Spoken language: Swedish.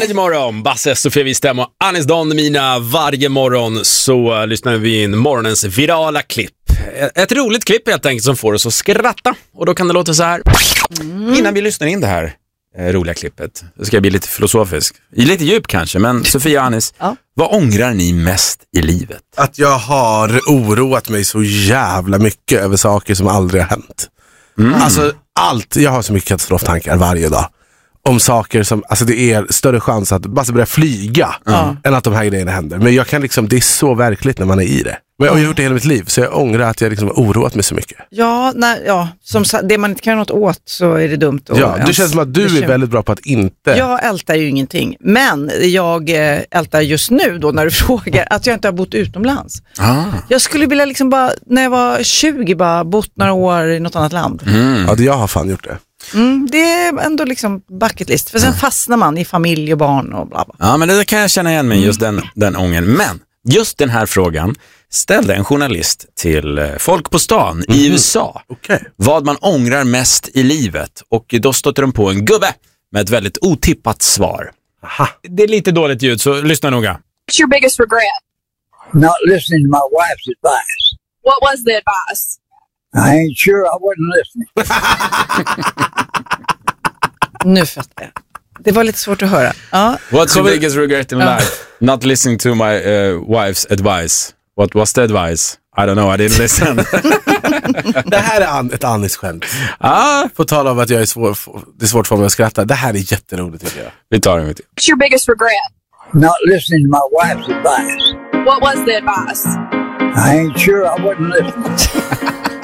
Härlig morgon, Basse, Sofia Wistam och Anis Don Mina. Varje morgon så lyssnar vi in morgonens virala klipp. Ett roligt klipp helt enkelt som får oss att skratta. Och då kan det låta så här. Innan vi lyssnar in det här roliga klippet, så ska jag bli lite filosofisk. Lite djup kanske, men Sofia och Anis, vad ångrar ni mest i livet? Att jag har oroat mig så jävla mycket över saker som aldrig har hänt. Alltså allt, jag har så mycket katastroftankar varje dag. Om saker som, alltså det är större chans att bara börja flyga än att de här grejerna händer. Men jag kan liksom, det är så verkligt när man är i det. Men jag har gjort det hela mitt liv, så jag ångrar att jag liksom har oroat mig så mycket. Ja, som det man inte kan göra något åt så är det dumt. Det känns som att du är väldigt bra på att inte... Jag ältar ju ingenting, men jag ältar just nu då när du frågar att jag inte har bott utomlands. Jag skulle vilja liksom bara, när jag var 20, bara bott några år i något annat land. Ja, jag har fan gjort det. Det är ändå liksom bucket list. För sen fastnar man i familj och barn och bla bla. Ja, men det kan jag känna igen mig, just den ången. Men just den här frågan ställde en journalist till folk på stan i USA. Vad man ångrar mest i livet. Och då stötte de på en gubbe med ett väldigt otippat svar. Aha. Det är lite dåligt ljud, så lyssna noga. What's your biggest regret? Not listening to my wife's advice. What was the advice? I ain't sure I wasn't listening. Nu fattar jag. Det var lite svårt att höra. What's your biggest regret in life? Not listening to my wife's advice. What was the advice? I don't know, I didn't listen. Det här är ett Anis-skämt. På tal om att jag är det är svårt för mig att skratta. Det här är jätteroligt, tycker jag. Vi tar det. What's your biggest regret? Not listening to my wife's advice. What was the advice? I ain't sure I wasn't listening.